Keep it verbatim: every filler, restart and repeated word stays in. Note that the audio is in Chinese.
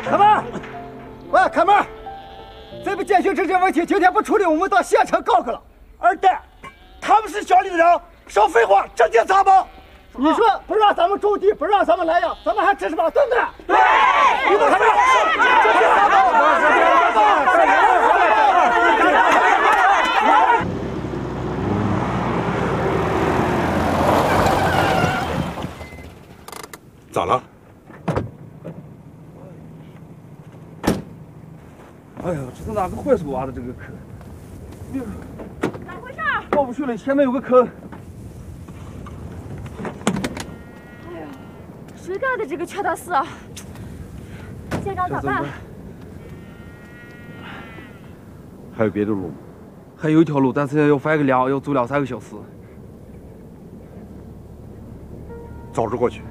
开门！喂，开门！再不解决这些问题，今天不处理，我们到县城告去了。 二蛋，他们是乡里的人，少废话，直接砸吧！ 你说不让咱们种地，不让咱们来呀，咱们还吃什么？对不对？对！你们开门！直接砸吧！ 咋了？ 哎呀，这是哪个坏手挖的这个坑？哟， 咋回事？ 过不去了，前面有个坑。 哎呀，谁干的这个缺德事啊？县长咋办？ 还有别的路吗？ 还有一条路，但是要翻个梁，要走两三个小时。 早日过去。